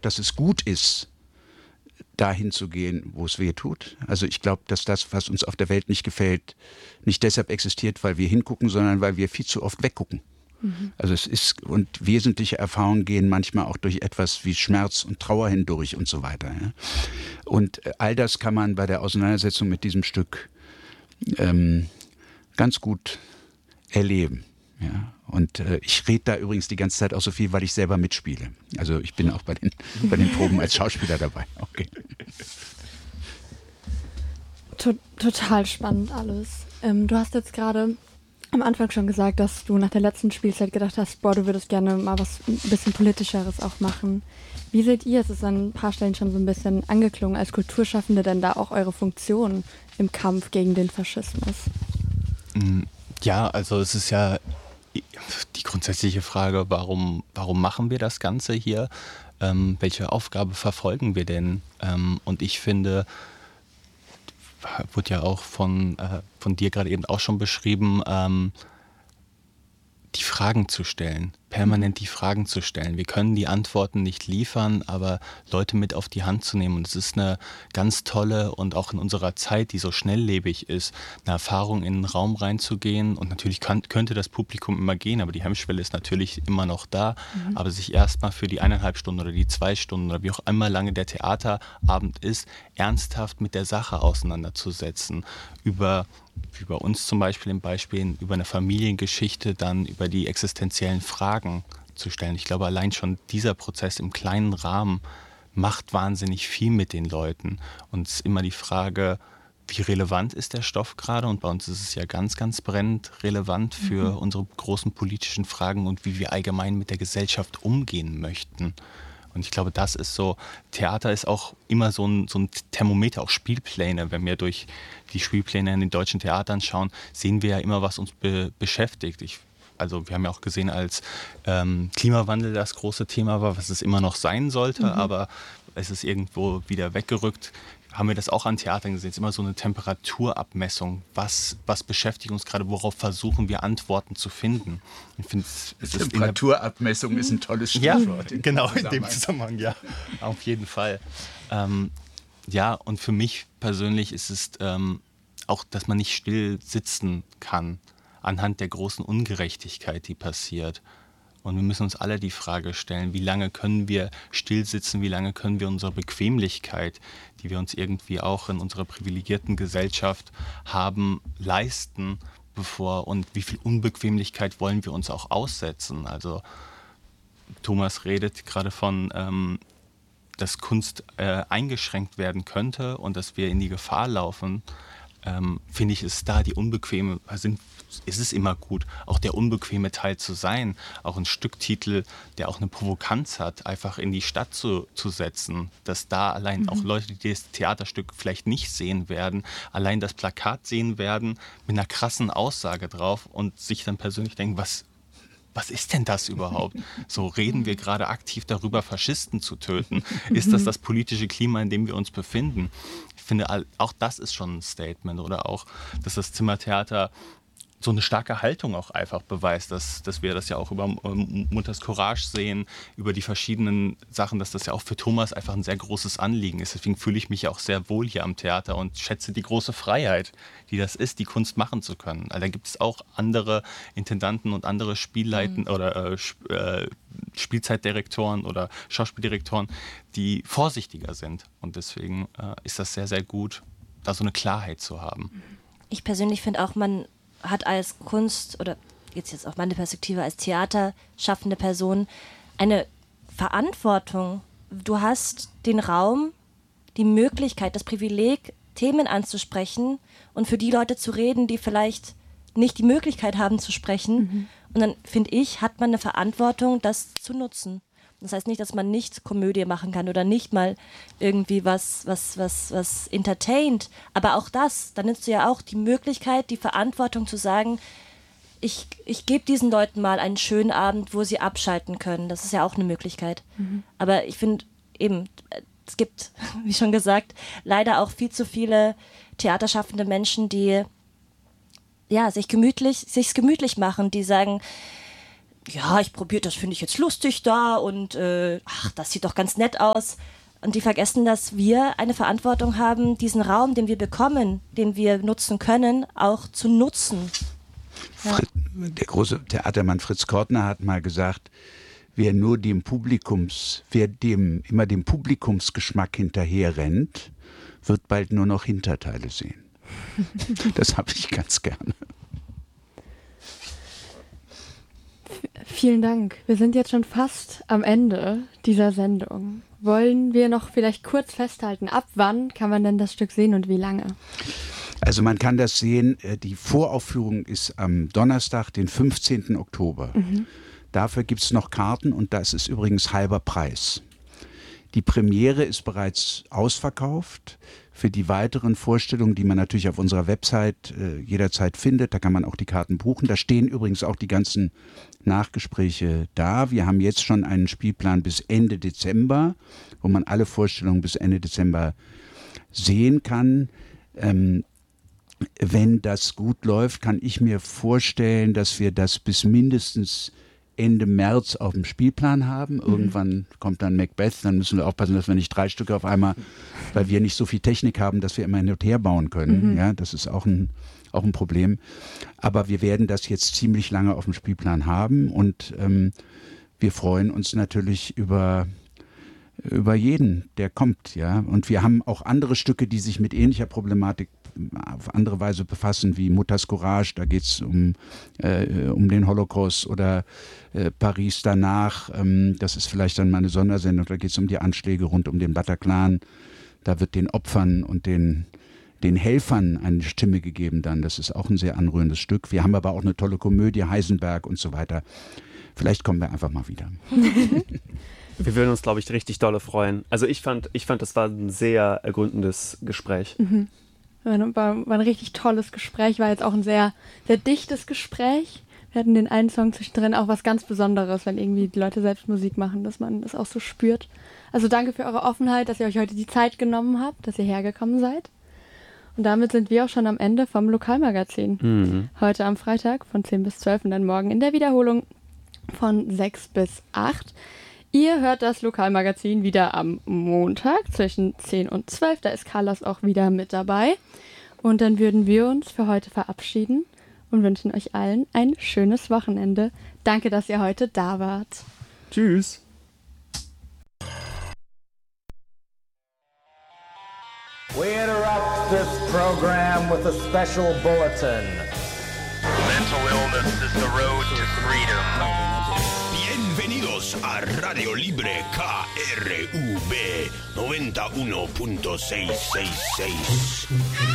dass es gut ist, dahin zu gehen, wo es weh tut. Also ich glaube, dass das, was uns auf der Welt nicht gefällt, nicht deshalb existiert, weil wir hingucken, sondern weil wir viel zu oft weggucken. Also es ist, und wesentliche Erfahrungen gehen manchmal auch durch etwas wie Schmerz und Trauer hindurch und so weiter. Ja. Und all das kann man bei der Auseinandersetzung mit diesem Stück ganz gut erleben. Ja. Und ich rede da übrigens die ganze Zeit auch so viel, weil ich selber mitspiele. Also ich bin auch bei den Proben als Schauspieler dabei. Okay. Total spannend alles. Du hast jetzt gerade am Anfang schon gesagt, dass du nach der letzten Spielzeit gedacht hast, boah, du würdest gerne mal was ein bisschen Politischeres auch machen. Wie seht ihr, es ist an ein paar Stellen schon so ein bisschen angeklungen, als Kulturschaffende denn da auch eure Funktion im Kampf gegen den Faschismus? Ja, also es ist ja die grundsätzliche Frage, warum machen wir das Ganze hier? Welche Aufgabe verfolgen wir denn? Und ich finde, wurde ja auch von dir gerade eben auch schon beschrieben, die Fragen zu stellen, permanent die Fragen zu stellen. Wir können die Antworten nicht liefern, aber Leute mit auf die Hand zu nehmen. Und es ist eine ganz tolle und auch in unserer Zeit, die so schnelllebig ist, eine Erfahrung, in den Raum reinzugehen. Und natürlich könnte das Publikum immer gehen, aber die Hemmschwelle ist natürlich immer noch da. Aber sich erstmal für die 1,5 Stunden oder die 2 Stunden oder wie auch immer lange der Theaterabend ist, ernsthaft mit der Sache auseinanderzusetzen. Wie bei uns zum Beispiel im Beispiel, über eine Familiengeschichte, dann über die existenziellen Fragen zu stellen. Ich glaube, allein schon dieser Prozess im kleinen Rahmen macht wahnsinnig viel mit den Leuten. Und es ist immer die Frage, wie relevant ist der Stoff gerade? Und bei uns ist es ja ganz, ganz brennend relevant für unsere großen politischen Fragen und wie wir allgemein mit der Gesellschaft umgehen möchten. Und ich glaube, das ist so, Theater ist auch immer so ein Thermometer, auch Spielpläne. Wenn wir durch die Spielpläne in den deutschen Theatern schauen, sehen wir ja immer, was uns beschäftigt. Also wir haben ja auch gesehen, als Klimawandel das große Thema war, was es immer noch sein sollte, aber es ist irgendwo wieder weggerückt. Haben wir das auch an Theatern gesehen. Es ist immer so eine Temperaturabmessung. Was beschäftigt uns gerade? Worauf versuchen wir Antworten zu finden? Ich finde, Temperaturabmessung ist ein tolles Stichwort. Ja, genau, in dem Zusammenhang, ja. Auf jeden Fall. Ja, und für mich persönlich ist es auch, dass man nicht still sitzen kann anhand der großen Ungerechtigkeit, die passiert. Und wir müssen uns alle die Frage stellen, wie lange können wir still sitzen, wie lange können wir unsere Bequemlichkeit, die wir uns irgendwie auch in unserer privilegierten Gesellschaft haben, leisten, und wie viel Unbequemlichkeit wollen wir uns auch aussetzen. Also Thomas redet gerade von, dass Kunst eingeschränkt werden könnte und dass wir in die Gefahr laufen. Finde ich, ist da die unbequeme, ist es immer gut, auch der unbequeme Teil zu sein, auch ein Stücktitel, der auch eine Provokanz hat, einfach in die Stadt zu setzen, dass da allein auch Leute, die das Theaterstück vielleicht nicht sehen werden, allein das Plakat sehen werden mit einer krassen Aussage drauf und sich dann persönlich denken, was ist denn das überhaupt? So reden wir gerade aktiv darüber, Faschisten zu töten. Ist das politische Klima, in dem wir uns befinden? Ich finde, auch das ist schon ein Statement. Oder auch, dass das Zimmertheater so eine starke Haltung auch einfach beweist, dass wir das ja auch über Mutters Courage sehen, über die verschiedenen Sachen, dass das ja auch für Thomas einfach ein sehr großes Anliegen ist. Deswegen fühle ich mich ja auch sehr wohl hier am Theater und schätze die große Freiheit, die das ist, die Kunst machen zu können. Also da gibt es auch andere Intendanten und andere Spielleiten oder Spielzeitdirektoren oder Schauspieldirektoren, die vorsichtiger sind. Und deswegen ist das sehr, sehr gut, da so eine Klarheit zu haben. Ich persönlich finde auch, man hat als Kunst oder jetzt auch meine Perspektive als theaterschaffende Person eine Verantwortung. Du hast den Raum, die Möglichkeit, das Privileg, Themen anzusprechen und für die Leute zu reden, die vielleicht nicht die Möglichkeit haben zu sprechen. Und dann, finde ich, hat man eine Verantwortung, das zu nutzen. Das heißt nicht, dass man nicht Komödie machen kann oder nicht mal irgendwie was entertaint. Aber auch das, dann nutzt du ja auch die Möglichkeit, die Verantwortung zu sagen, ich gebe diesen Leuten mal einen schönen Abend, wo sie abschalten können. Das ist ja auch eine Möglichkeit. Aber ich finde eben, es gibt, wie schon gesagt, leider auch viel zu viele theaterschaffende Menschen, die ja, sich's gemütlich machen, die sagen, ja, ich probiere, das finde ich jetzt lustig da und ach, das sieht doch ganz nett aus. Und die vergessen, dass wir eine Verantwortung haben, diesen Raum, den wir bekommen, den wir nutzen können, auch zu nutzen. Ja. Der große Theatermann Fritz Kortner hat mal gesagt, wer immer dem Publikumsgeschmack hinterher rennt, wird bald nur noch Hinterteile sehen. Das habe ich ganz gerne. Vielen Dank. Wir sind jetzt schon fast am Ende dieser Sendung. Wollen wir noch vielleicht kurz festhalten, ab wann kann man denn das Stück sehen und wie lange? Also man kann das sehen, die Voraufführung ist am Donnerstag, den 15. Oktober. Dafür gibt es noch Karten und das ist übrigens halber Preis. Die Premiere ist bereits ausverkauft. Für die weiteren Vorstellungen, die man natürlich auf unserer Website jederzeit findet, da kann man auch die Karten buchen. Da stehen übrigens auch die ganzen Nachgespräche da. Wir haben jetzt schon einen Spielplan bis Ende Dezember, wo man alle Vorstellungen bis Ende Dezember sehen kann. Wenn das gut läuft, kann ich mir vorstellen, dass wir das bis mindestens Ende März auf dem Spielplan haben. Irgendwann kommt dann Macbeth, dann müssen wir aufpassen, dass wir nicht 3 Stücke auf einmal, weil wir nicht so viel Technik haben, dass wir immer hin und her bauen können. Ja, das ist auch ein Problem. Aber wir werden das jetzt ziemlich lange auf dem Spielplan haben und wir freuen uns natürlich über jeden, der kommt. Ja? Und wir haben auch andere Stücke, die sich mit ähnlicher Problematik auf andere Weise befassen, wie Mutters Courage, da geht es um den Holocaust, oder Paris danach, das ist vielleicht dann mal eine Sondersendung, da geht es um die Anschläge rund um den Bataclan, da wird den Opfern und den Helfern eine Stimme gegeben dann, das ist auch ein sehr anrührendes Stück. Wir haben aber auch eine tolle Komödie, Heisenberg und so weiter. Vielleicht kommen wir einfach mal wieder. Wir würden uns, glaube ich, richtig dolle freuen. Also ich fand, das war ein sehr ergründendes Gespräch. War ein richtig tolles Gespräch, war jetzt auch ein sehr, sehr dichtes Gespräch. Wir hatten den einen Song zwischendrin auch was ganz Besonderes, wenn irgendwie die Leute selbst Musik machen, dass man das auch so spürt. Also danke für eure Offenheit, dass ihr euch heute die Zeit genommen habt, dass ihr hergekommen seid. Und damit sind wir auch schon am Ende vom Lokalmagazin. Heute am Freitag von 10 bis 12 und dann morgen in der Wiederholung von 6 bis 8. Ihr hört das Lokalmagazin wieder am Montag zwischen 10 und 12. Da ist Carlos auch wieder mit dabei. Und dann würden wir uns für heute verabschieden und wünschen euch allen ein schönes Wochenende. Danke, dass ihr heute da wart. Tschüss. We interrupt this program with a special bulletin. Mental illness is the road to freedom. Bienvenidos a Radio Libre KRUB 91.666.